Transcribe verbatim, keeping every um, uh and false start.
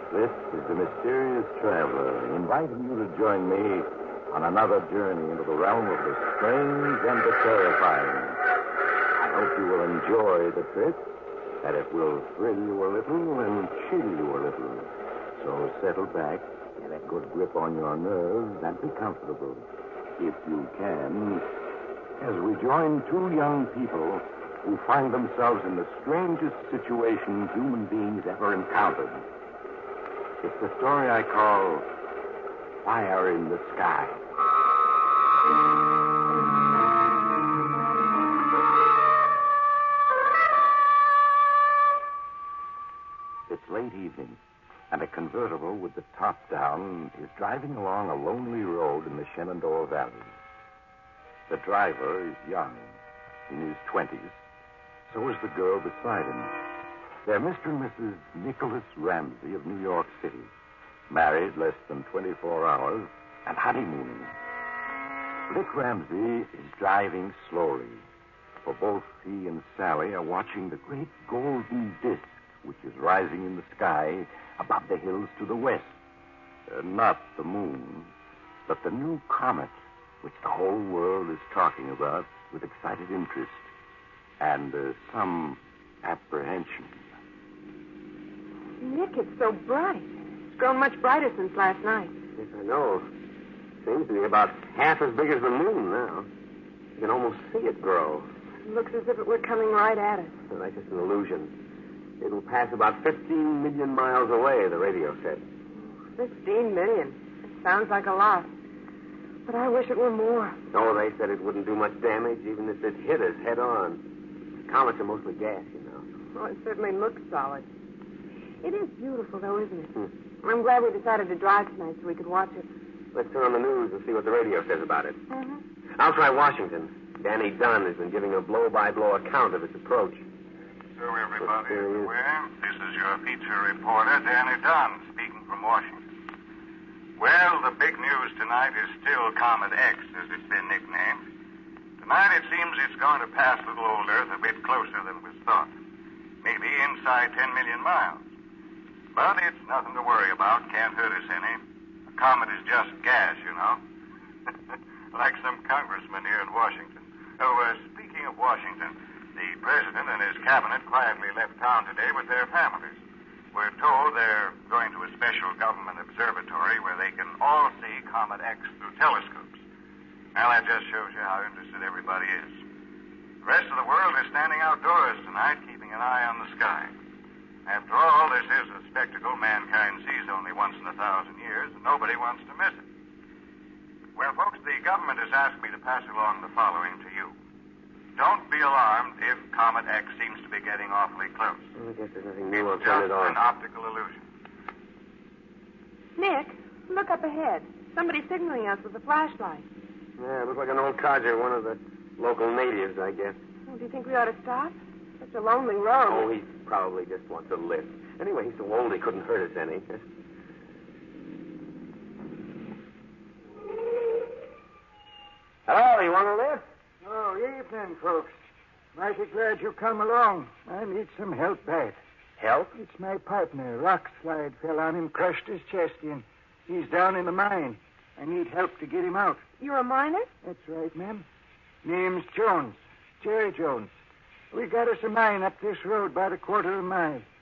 This is the Mysterious Traveler, inviting you to join me on another journey into the realm of the strange and the terrifying. I hope you will enjoy the trip, that it will thrill you a little and chill you a little. So settle back, get a good grip on your nerves, and be comfortable, if you can, as we join two young people who find themselves in the strangest situation human beings ever encountered. It's the story I call Fire in the Sky. It's late evening, and a convertible with the top down is driving along a lonely road in the Shenandoah Valley. The driver is young, in his twenties. So is the girl beside him. They're Mister and Missus Nicholas Ramsey of New York City, married less than twenty-four hours and honeymooning. Dick Ramsey is driving slowly, for both he and Sally are watching the great golden disk which is rising in the sky above the hills to the west. Uh, not the moon, but the new comet which the whole world is talking about with excited interest and uh, some apprehension. Nick, it's so bright. It's grown much brighter since last night. Yes, I know. Seems to be about half as big as the moon now. You can almost see it grow. It looks as if it were coming right at us. Well, that's just an illusion. It'll pass about fifteen million miles away, the radio said. Fifteen million. It sounds like a lot. But I wish it were more. No, they said it wouldn't do much damage, even if it hit us head on. Comets are mostly gas, you know. Well, it certainly looks solid. It is beautiful, though, isn't it? Hmm. I'm glad we decided to drive tonight so we could watch it. Let's turn on the news and see what the radio says about it. Mm-hmm. I'll try Washington. Danny Dunn has been giving a blow-by-blow account of its approach. So everybody is aware, this is your feature reporter, Danny Dunn, speaking from Washington. Well, the big news tonight is still Comet X, as it's been nicknamed. Tonight it seems it's going to pass little old Earth a bit closer than was thought. Maybe inside ten million miles. But it's nothing to worry about. Can't hurt us any. A comet is just gas, you know. Like some congressman here in Washington. Oh, uh, speaking of Washington, the president and his cabinet quietly left town today with their families. We're told they're going to a special government observatory where they can all see Comet X through telescopes. Well, that just shows you how interested everybody is. The rest of the world is standing outdoors tonight, keeping an eye on the sky. After all, this is a spectacle mankind sees only once in a thousand years, and nobody wants to miss it. Well, folks, the government has asked me to pass along the following to you. Don't be alarmed if Comet X seems to be getting awfully close. I guess there's nothing new. I'll It's turn just it on. an optical illusion. Nick, look up ahead. Somebody's signaling us with a flashlight. Yeah, it looks like an old codger, one of the local natives, I guess. Well, do you think we ought to stop? Such a lonely road. Oh, he probably just wants a lift. Anyway, he's so old he couldn't hurt us any. Hello, you want a lift? Oh, evening, folks. Mighty glad you come along. I need some help back. Help? It's my partner. Rock slide fell on him, crushed his chest in. He's down in the mine. I need help to get him out. You're a miner? That's right, ma'am. Name's Jones. Jerry Jones. We got us a mine up this road about a quarter of a mile.